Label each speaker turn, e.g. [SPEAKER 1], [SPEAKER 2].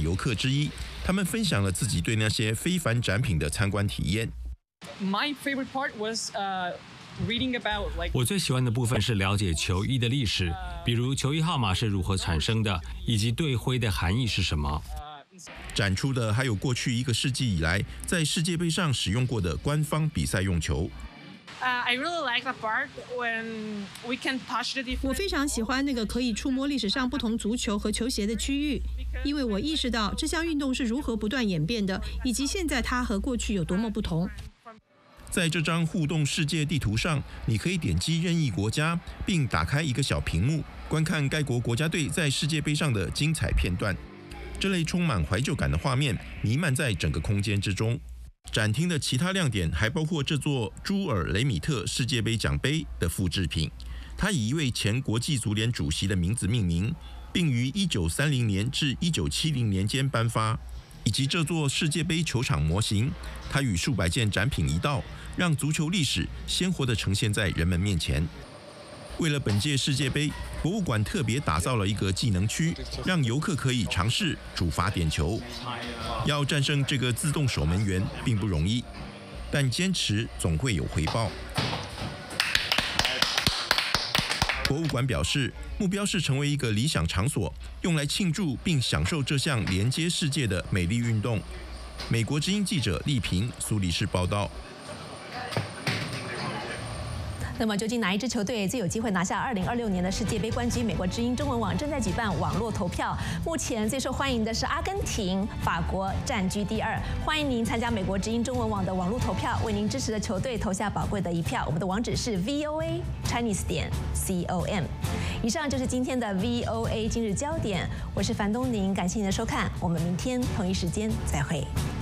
[SPEAKER 1] 游客之一，他们分享了自己对那些非凡展品的参观体验。
[SPEAKER 2] My favorite part was reading about like
[SPEAKER 3] 我最喜欢的部分是了解球衣的历史，比如球衣号码是如何产生的，以及队徽的含义是什么。
[SPEAKER 1] 展出的还有过去1个世纪以来在世界杯上使用过的官方比赛用球。
[SPEAKER 2] I really like the part when we can touch the different.
[SPEAKER 4] 我非常喜欢那个可以触摸历史上不同足球和球鞋的区域，因为我意识到这项运动是如何不断演变的，以及现在它和过去有多么不同。
[SPEAKER 1] 在这张互动世界地图上，你可以点击任意国家，并打开一个小屏幕，观看该国国家队在世界杯上的精彩片段。这类充满怀旧感的画面弥漫在整个空间之中。展厅的其他亮点还包括这座朱尔雷米特世界杯奖杯的复制品，它以一位前国际足联主席的名字命名，并于1930年至1970年间颁发。以及这座世界杯球场模型，它与数百件展品一道，让足球历史鲜活地呈现在人们面前。为了本届世界杯，博物馆特别打造了一个技能区，让游客可以尝试主罚点球。要战胜这个自动守门员并不容易，但坚持总会有回报。博物馆表示，目标是成为一个理想场所，用来庆祝并享受这项连接世界的美丽运动。美国之音记者丽萍苏黎世报道。
[SPEAKER 5] 那么究竟哪一支球队最有机会拿下2026年的世界杯冠军？美国之音中文网正在举办网络投票，目前最受欢迎的是阿根廷，法国占据第2。欢迎您参加美国之音中文网的网络投票，为您支持的球队投下宝贵的一票。我们的网址是 voachinese.com。以上就是今天的 VOA 今日焦点，我是樊东宁，感谢您的收看，我们明天同一时间再会。